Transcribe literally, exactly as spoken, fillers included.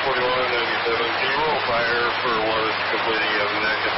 forty-one ninety-seven. Can you roll fire for one that's completing of neck and